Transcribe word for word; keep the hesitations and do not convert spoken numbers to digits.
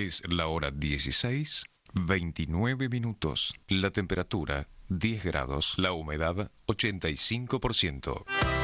Es la hora dieciséis, veintinueve minutos. La temperatura diez grados. La humedad ochenta y cinco por ciento.